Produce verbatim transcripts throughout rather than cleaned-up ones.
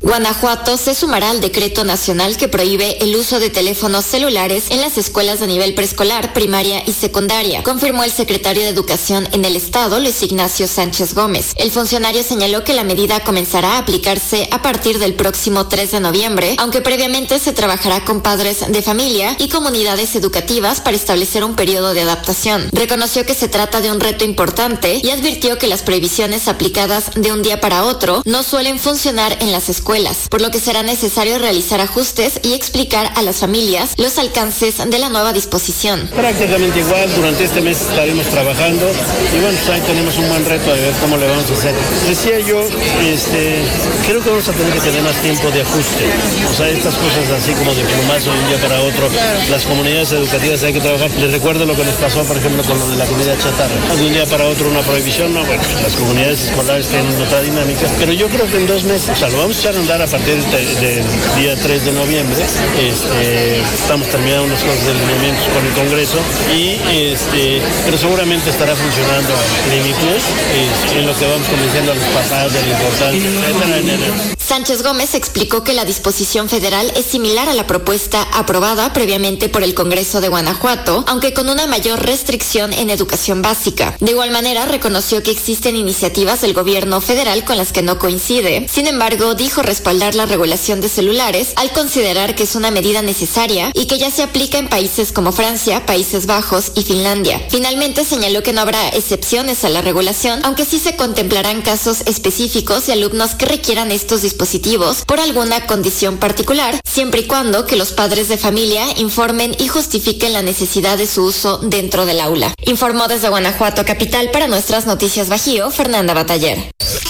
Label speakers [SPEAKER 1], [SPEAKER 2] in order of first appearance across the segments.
[SPEAKER 1] Guanajuato se sumará al decreto nacional que prohíbe el uso de teléfonos celulares en las escuelas de nivel preescolar, primaria y secundaria, confirmó el secretario de Educación en el Estado, Luis Ignacio Sánchez Gómez. El funcionario señaló que la medida comenzará a aplicarse a partir del próximo tres de noviembre, aunque previamente se trabajará con padres de familia y comunidades educativas para establecer un periodo de adaptación. Reconoció que se trata de un reto importante y advirtió que las prohibiciones aplicadas de un día para otro no suelen funcionar en las escuelas, por lo que será necesario realizar ajustes y explicar a las familias los alcances de la nueva disposición.
[SPEAKER 2] Prácticamente igual, durante este mes estaremos trabajando y bueno, pues ahí tenemos un buen reto de ver cómo le vamos a hacer. Decía yo, este, creo que vamos a tener que tener más tiempo de ajuste. O sea, estas cosas así como de plumazo de un día para otro, las comunidades educativas hay que trabajar. Les recuerdo lo que nos pasó, por ejemplo, con lo de la comida chatarra. De un día para otro una prohibición, no, bueno, las comunidades escolares tienen otra dinámica, pero yo creo que en dos meses, o sea, lo vamos a echar a andar a partir del de, de día tres de noviembre. Este, estamos terminando unas cosas de lineamientos con el Congreso y este, pero seguramente estará funcionando plenitud este, en lo que vamos convenciendo a los papás de la importancia, etcétera, etcétera.
[SPEAKER 1] Sánchez Gómez explicó que la disposición federal es similar a la propuesta aprobada previamente por el Congreso de Guanajuato, aunque con una mayor restricción en educación básica. De igual manera, reconoció que existen iniciativas del gobierno federal con las que no coincide. Sin embargo, dijo respaldar la regulación de celulares al considerar que es una medida necesaria y que ya se aplica en países como Francia, Países Bajos y Finlandia. Finalmente, señaló que no habrá excepciones a la regulación, aunque sí se contemplarán casos específicos de alumnos que requieran estos dispositivos dispositivos por alguna condición particular, siempre y cuando que los padres de familia informen y justifiquen la necesidad de su uso dentro del aula. Informó desde Guanajuato capital para Nuestras Noticias Bajío, Fernanda Bataller.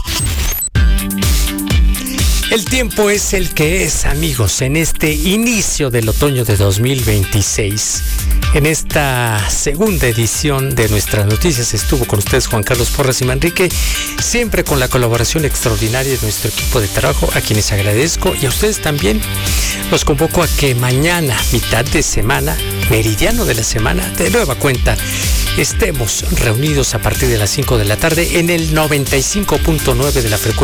[SPEAKER 3] El tiempo es el que es, amigos, en este inicio del otoño de dos mil veintiséis. En esta segunda edición de Nuestras Noticias estuvo con ustedes Juan Carlos Porras y Manrique, siempre con la colaboración extraordinaria de nuestro equipo de trabajo, a quienes agradezco, y a ustedes también. Los convoco a que mañana, mitad de semana, meridiano de la semana, de nueva cuenta, estemos reunidos a partir de las cinco de la tarde en el noventa y cinco punto nueve de la frecuencia